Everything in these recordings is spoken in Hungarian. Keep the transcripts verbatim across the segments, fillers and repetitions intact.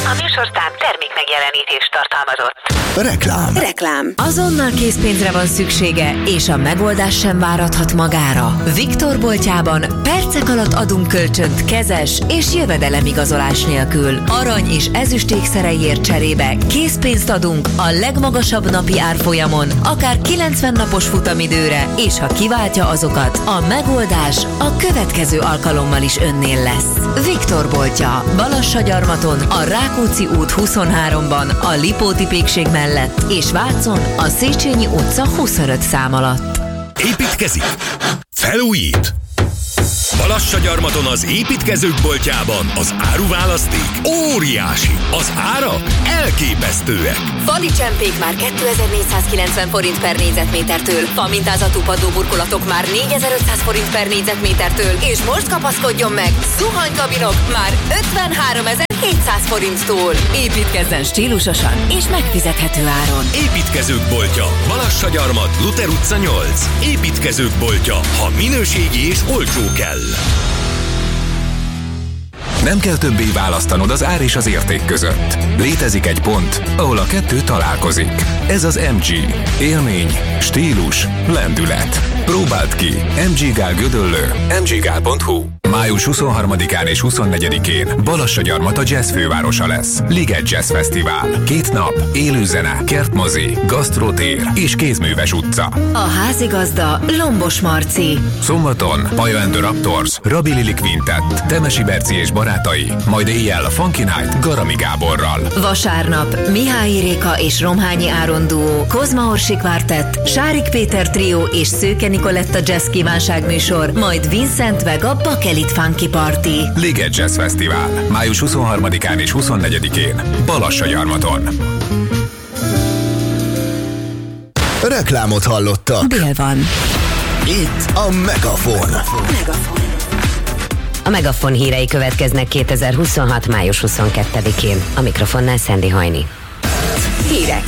A műsorszám termék megjelenítést tartalmazott. Reklám. Reklám. Azonnal készpénzre van szüksége, és a megoldás sem várathat magára. Viktor boltjában percek alatt adunk kölcsönt kezes és jövedelemigazolás nélkül. Arany és ezüst ékszereiért cserébe készpénzt adunk a legmagasabb napi árfolyamon, akár kilencven napos futamidőre, és ha kiváltja azokat, a megoldás a következő alkalommal is önnél lesz. Viktor boltja, Balassagyarmaton, a Rákóczi út huszonháromban, a Lipóti pékség mellett, és Vácon, a Széchenyi utca huszonöt szám alatt. Építkezik? Felújít? Balassagyarmaton az építkezők boltjában az áruválaszték óriási, az árak elképesztőek. Fali csempék már kétezer-négyszázkilencven forint per négyzetmétertől, famintázatú padlóburkolatok már négyezer-ötszáz forint per négyzetmétertől, és most kapaszkodjon meg, zuhanykabinok már ötvenháromezer-hétszáz forinttól. Építkezzen stílusosan és megfizethető áron. Építkezők boltja, Balassagyarmat, Luther utca nyolc. Építkezők boltja, ha minőségi és olcsó kell. Nem kell többé választanod az ár és az érték között. Létezik egy pont, ahol a kettő találkozik. Ez az em gé. Élmény, stílus, lendület. Próbáld ki. em gé Gál Gödöllő. em gé gál pont hu. május huszonharmadikán és huszonnegyedikén Balassagyarmat a jazz fővárosa lesz. Liget Jazz Fesztivál. Két nap, élőzene, kertmozi, gasztrotér és kézműves utca. A házigazda Lombos Marci. Szombaton Paja and the Raptors, Rabi Lili Quintet, Temesi Berci és barátai, majd éjjel a Funky Night Garami Gáborral. Vasárnap Mihály Réka és Romhányi Áron duó, Kozma Orsi Quartet, Sárik Péter trió és Szőke Nikoletta jazz kívánságműsor, majd Vincent Vega Bakelit Funky Party. Liget Jazz Fesztivál. május huszonharmadikán és huszonnegyedikén Balassagyarmaton. Reklámot hallottak. Dél van. Itt a Megafon. Megafon. A Megafon hírei következnek kétezer-huszonhat. május huszonkettedikén. A mikrofonnál Szendi Hajni. Hírek.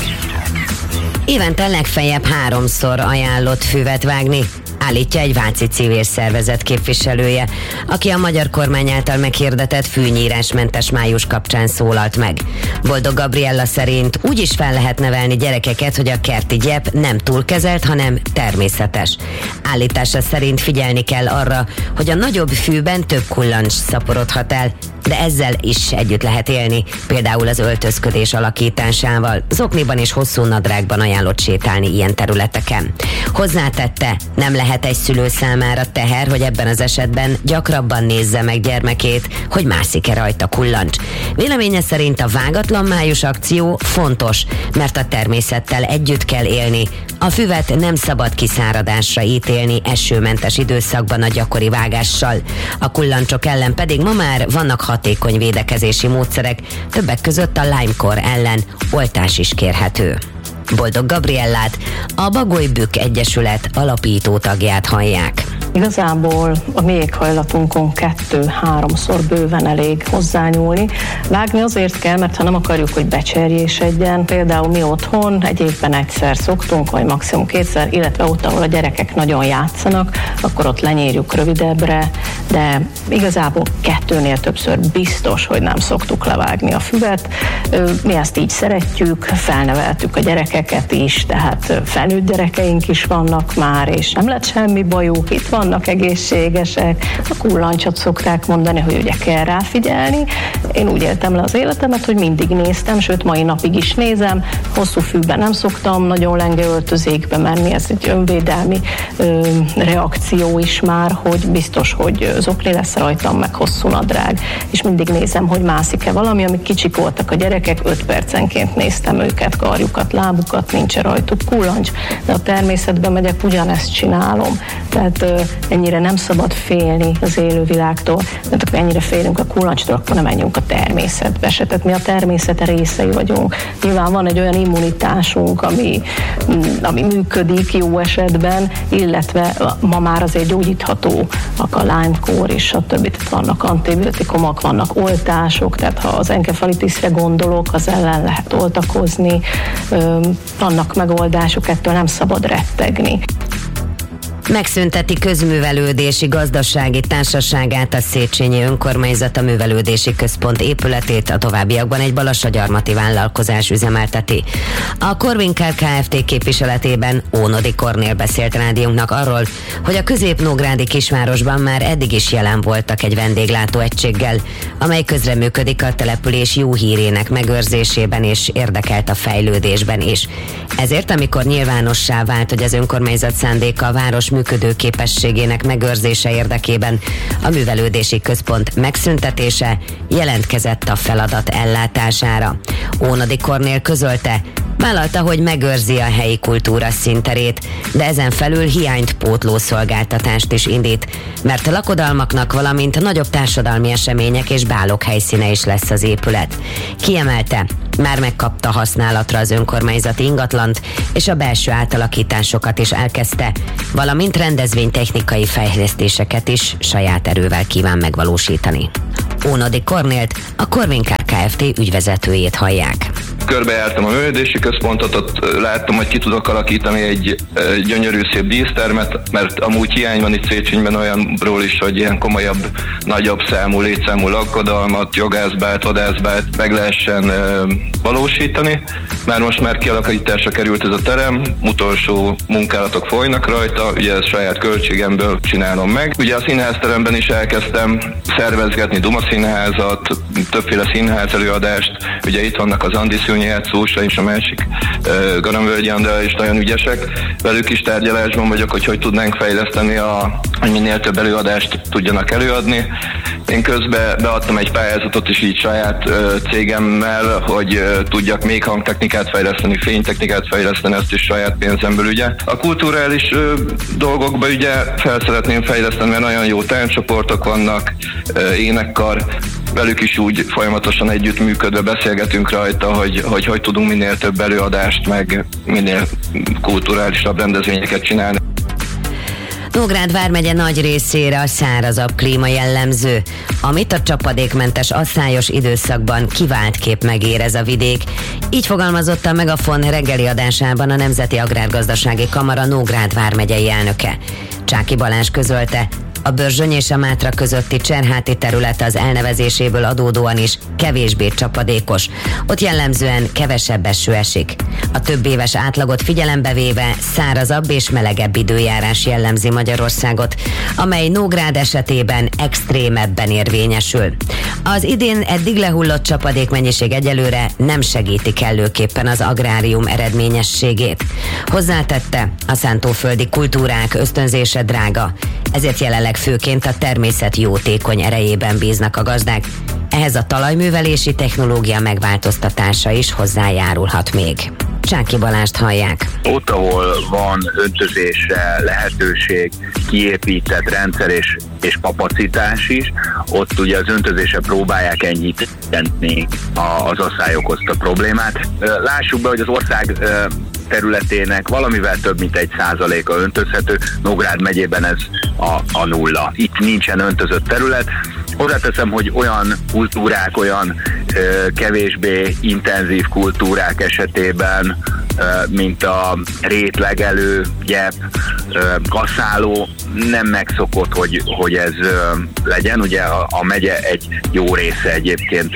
Évente legfeljebb háromszor ajánlott füvet vágni, állítja egy váci civil szervezet képviselője, aki a magyar kormány által meghirdetett fűnyírásmentes május kapcsán szólalt meg. Boldog Gabriella szerint úgy is fel lehet nevelni gyerekeket, hogy a kerti gyep nem túlkezelt, hanem természetes. Állítása szerint figyelni kell arra, hogy a nagyobb fűben több kullancs szaporodhat el, de ezzel is együtt lehet élni, például az öltözködés alakításával. Zokniban és hosszú nadrágban ajánlott sétálni ilyen területeken. Hozzátette, nem lehet egy szülő számára teher, hogy ebben az esetben gyakrabban nézze meg gyermekét, hogy mászik-e rajta kullancs. Véleménye szerint a vágatlan május akció fontos, mert a természettel együtt kell élni. A füvet nem szabad kiszáradásra ítélni esőmentes időszakban a gyakori vágással. A kullancsok ellen pedig ma már vannak hatékony védekezési módszerek, többek között a Lyme-kór ellen oltás is kérhető. Boldog Gabriellát, a Bagoly-Bükk Egyesület alapító tagját hallják. Igazából a mi éghajlatunkon kettő-háromszor bőven elég hozzányúlni. Vágni azért kell, mert ha nem akarjuk, hogy becserjésedjen, például mi otthon egy évben egyszer szoktunk, vagy maximum kétszer, illetve ott, ahol a gyerekek nagyon játszanak, akkor ott lenyírjuk rövidebbre, de igazából kettőnél többször biztos, hogy nem szoktuk levágni a füvet. Mi ezt így szeretjük, felneveltük a gyerekeket is, tehát felnőtt gyerekeink is vannak már, és nem lett semmi bajuk, itt vannak egészségesek, a kullancsot szokták mondani, hogy ugye kell rá figyelni. Én úgy éltem le az életemet, hogy mindig néztem, sőt mai napig is nézem, hosszú fűben nem szoktam nagyon lenge öltözékbe menni, ez egy önvédelmi ö, reakció is már, hogy biztos, hogy zokni lesz rajtam, meg hosszú nadrág, és mindig nézem, hogy mászik-e valami, amik kicsik voltak a gyerekek, öt percenként néztem őket, karjukat, lábukat, nincs rajtuk kullancs, de a természetben megyek, ugyanezt csinálom. Tehát ö, ennyire nem szabad félni az élővilágtól, mert akkor ennyire félünk a kullancstól, akkor nem menjünk a természetbe se. Tehát mi a természet részei vagyunk. Nyilván van egy olyan immunitásunk, ami, ami működik jó esetben, illetve ma már azért gyógyítható a Lyme-kór és a többi, tehát vannak antibiotikumok, vannak oltások, tehát ha az enkefalitiszre gondolok, az ellen lehet oltakozni, vannak megoldások, ettől nem szabad rettegni. Megszünteti közművelődési gazdasági társaságát a Széchenyi Önkormányzat a Művelődési Központ épületét, a továbbiakban egy balassagyarmati vállalkozás üzemelteti. A Corvincare Kft. Képviseletében Ónodi Kornél beszélt rádiónknak arról, hogy a közép-nógrádi kisvárosban már eddig is jelen voltak egy vendéglátóegységgel, amely közreműködik a település jó hírének megőrzésében és érdekelt a fejlődésben is. Ezért, amikor nyilvánossá vált, hogy az önkormányzat szándéka a város működőképességének megőrzése érdekében a művelődési központ megszüntetése, jelentkezett a feladat ellátására. Ónodi Kornél közölte, vállalta, hogy megőrzi a helyi kultúra színterét, de ezen felül hiányt pótló szolgáltatást is indít, mert a lakodalmaknak, valamint nagyobb társadalmi események és bálok helyszíne is lesz az épület. Kiemelte, már megkapta használatra az önkormányzati ingatlant, és a belső átalakításokat is elkezdte, valamint rendezvénytechnikai fejlesztéseket is saját erővel kíván megvalósítani. Ónodi Kornélt, a Corvincare Kft. Ügyvezetőjét hallják. Körbejártam a művelődési központot, ott láttam, hogy ki tudok alakítani egy gyönyörű szép dísztermet, mert amúgy hiány van itt Széchenyben olyanról is, hogy ilyen komolyabb, nagyobb számú, létszámú lakodalmat, jogászbált, vadászbált meg lehessen uh, valósítani. Már most már kialakításra került ez a terem, utolsó munkálatok folynak rajta, ugye ezt saját költségemből csinálom meg. Ugye a színházteremben is elkezdtem szervezgetni Duma színházat, többféle színház előadást, ugye itt vannak az Andi Szűnyi játszósa és a másik uh, Garamvölgyi Andrea is nagyon ügyesek. Velük is tárgyalásban vagyok, hogy hogy tudnánk fejleszteni, a, hogy minél több előadást tudjanak előadni. Én közben beadtam egy pályázatot is így saját uh, cégemmel, hogy uh, tudjak még hangtechnikát fejleszteni, fénytechnikát fejleszteni, ezt is saját pénzemből ugye. A kulturális uh, dolgokba ugye fel szeretném fejleszteni, mert nagyon jó tánccsoportok vannak, uh, énekkar, velük is úgy folyamatosan együttműködve beszélgetünk rajta, hogy, hogy hogy tudunk minél több előadást, meg minél kulturálisabb rendezvényeket csinálni. Nógrád vármegye nagy részére a szárazabb klíma jellemző, amit a csapadékmentes asszályos időszakban kiváltképp megérez a vidék. Így fogalmazotta meg a Megafon reggeli adásában a Nemzeti Agrárgazdasági Kamara Nógrád vármegyei elnöke. Csáky Balázs közölte, a Börzsöny és a Mátra közötti Cserháti terület az elnevezéséből adódóan is kevésbé csapadékos. Ott jellemzően kevesebb eső esik. A több éves átlagot figyelembe véve szárazabb és melegebb időjárás jellemzi Magyarországot, amely Nógrád esetében extrémebben érvényesül. Az idén eddig lehullott csapadékmennyiség egyelőre nem segíti kellőképpen az agrárium eredményességét. Hozzátette, a szántóföldi kultúrák ösztönzése drága, ezért jelenleg főként a természet jótékony erejében bíznak a gazdák. Ehhez a talajművelési technológia megváltoztatása is hozzájárulhat még. Csáky Balást hallják. Ott, ahol van öntözésre lehetőség, kiépített rendszer és, és kapacitás is, ott ugye az öntözésre próbálják enyhíteni az asszály okozta problémát. Lássuk be, hogy az ország területének valamivel több mint egy százaléka öntözhető, Nógrád megyében ez a, a nulla. Itt nincsen öntözött terület. Hozzáteszem, hogy olyan kultúrák, olyan ö, kevésbé intenzív kultúrák esetében, ö, mint a rétlegelő, gyep, ö, kaszáló, nem megszokott, hogy, hogy ez ö, legyen. Ugye a, a megye egy jó része egyébként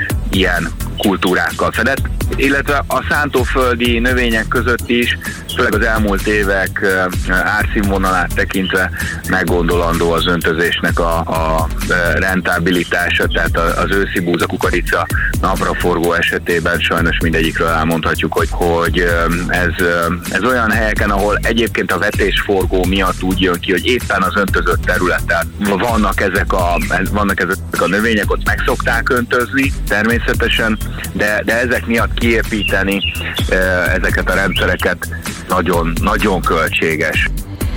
ilyen kultúrákkal fedett, illetve a szántóföldi növények között is, főleg az elmúlt évek árszínvonalát tekintve meggondolandó az öntözésnek a, a rentabilitása, tehát az őszi búza, kukorica, napraforgó esetében sajnos mindegyikről elmondhatjuk, hogy, hogy ez, ez olyan helyeken, ahol egyébként a vetésforgó miatt úgy jön ki, hogy éppen az öntözött területen vannak ezek a, vannak ezek a növények, ott meg szokták öntözni természetesen, de, de ezek miatt kiépíteni ezeket a rendszereket nagyon, nagyon költséges.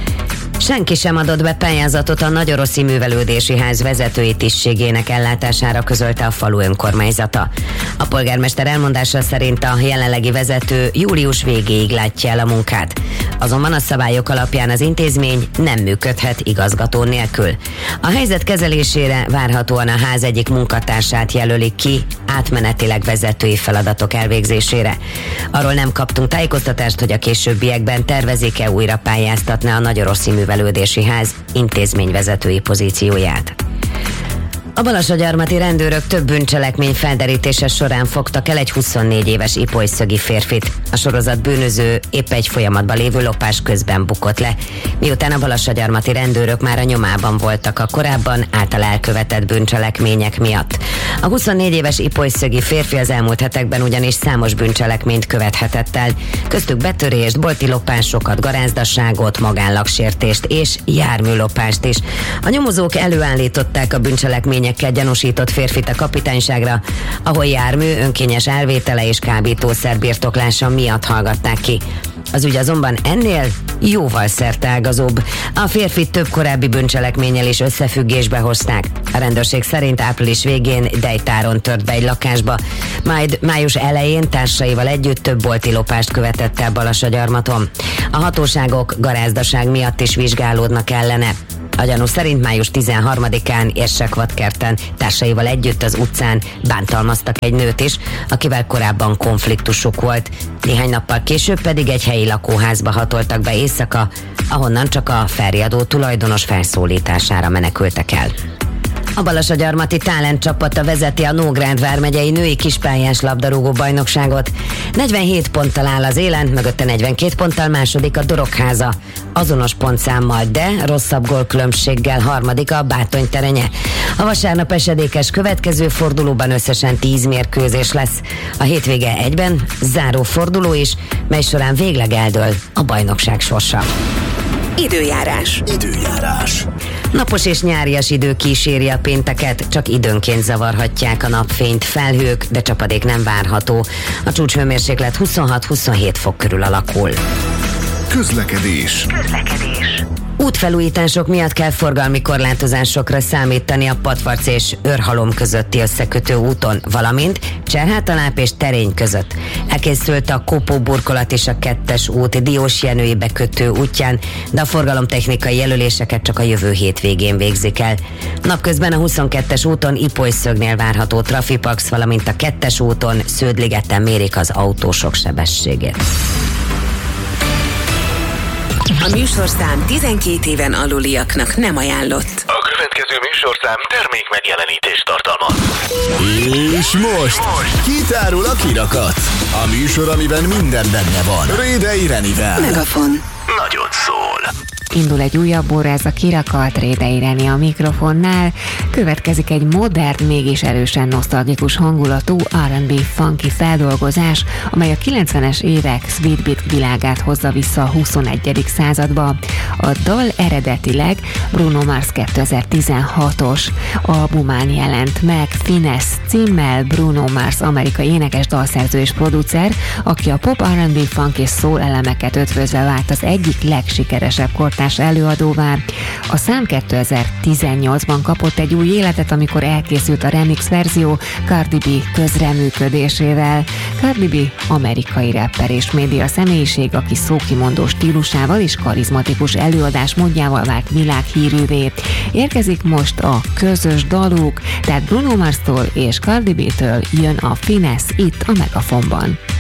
Senki sem adott be pályázatot a Nagyoroszi Művelődési Ház vezetői tisztségének ellátására, közölte a falu önkormányzata. A polgármester elmondása szerint a jelenlegi vezető július végéig látja el a munkát. Azonban a szabályok alapján az intézmény nem működhet igazgató nélkül. A helyzet kezelésére várhatóan a ház egyik munkatársát jelölik ki átmenetileg vezetői feladatok elvégzésére. Arról nem kaptunk tájékoztatást, hogy a későbbiekben tervezik-e újra pályáztatni a Nagyoroszi Művelődési Ház intézményvezetői pozícióját. A balassagyarmati rendőrök több bűncselekmény felderítése során fogtak el egy huszonnégy éves ipolyszögi férfit. A sorozat bűnöző épp egy folyamatban lévő lopás közben bukott le, miután a balassagyarmati rendőrök már a nyomában voltak a korábban által elkövetett bűncselekmények miatt. A huszonnégy éves ipolyszögi férfi az elmúlt hetekben ugyanis számos bűncselekményt követhetett el, köztük betörést, bolti lopásokat, garázdasságot, magánlagsértést és járműlopást is. A nyomozók előállították a bűncselekményekkel gyanúsított férfit a kapitányságra, ahol jármű önkényes elvétele és kábítószer birtoklása miatt hallgatták ki. Az ügy azonban ennél jóval szerteágazóbb. A férfit több korábbi bűncselekménnyel is összefüggésbe hozták. A rendőrség szerint április végén Dejtáron tört be egy lakásba, majd május elején társaival együtt több bolti lopást követett el Balassagyarmaton. A hatóságok garázdaság miatt is vizsgálódnak ellene. A gyanú szerint május tizenharmadikán Érsekvadkerten társaival együtt az utcán bántalmaztak egy nőt is, akivel korábban konfliktusuk volt. Néhány nappal később pedig egy helyi lakóházba hatoltak be éjszaka, ahonnan csak a felriadó tulajdonos felszólítására menekültek el. A Balassagyarmati Talent csapata vezeti a Nógrád vármegyei női kispályás labdarúgó bajnokságot. negyvenhét ponttal áll az élen, mögötte negyvenkét ponttal második a Dorogháza. Azonos pontszámmal, de rosszabb gólkülönbséggel harmadik a Bátonyterenye. A vasárnap esedékes következő fordulóban összesen tíz mérkőzés lesz. A hétvége egyben záró forduló is, mely során végleg eldől a bajnokság sorsa. Időjárás. Időjárás. Napos és nyárias idő kíséri a pénteket, csak időnként zavarhatják a napfényt felhők, de csapadék nem várható. A csúcshőmérséklet huszonhat-huszonhét fok körül alakul. Közlekedés. Közlekedés. Útfelújítások miatt kell forgalmi korlátozásokra számítani a Patvarc és Őrhalom közötti összekötő úton, valamint Cserhátaláp és Terény között. Elkészült a Kopó burkolat és a kettes út Diósjenői bekötő útján, de a forgalomtechnikai jelöléseket csak a jövő hétvégén végzik el. Napközben a huszonkettes úton Ipolyszögnél várható trafipax, valamint a kettes úton Sződligeten mérik az autósok sebességét. A műsorszám tizenkét éven aluliaknak nem ajánlott. A következő műsorszám termék megjelenítést tartalmaz. És most kitárul a kirakat. A műsor, amiben minden benne van. Rédei Renivel. Megafon. Nagyon szól. Indul egy újabb óra, ez a kirakat, Rédei Reni a mikrofonnál. Következik egy modern, mégis erősen nosztalgikus hangulatú er and bé funky feldolgozás, amely a kilencvenes évek sweet beat világát hozza vissza a huszonegyedik századba. A dal eredetileg Bruno Mars kétezer-tizenhatos albumán jelent meg Finesse címmel. Bruno Mars amerikai énekes, dalszerző és producer, aki a pop, er and bé funk és soul elemeket ötvözve vált az egyik legsikeresebb kortárs előadóvá. A szám kétezer-tizennyolcban kapott egy új életet, amikor elkészült a remix verzió Cardi B közreműködésével. Cardi B amerikai rapper és média személyiség, aki szókimondó stílusával és karizmatikus előadás módjával vált világhírűvé. Érkezik most a közös daluk, tehát Bruno Mars-tól és Cardi B-től jön a Finesse itt a Megafonban.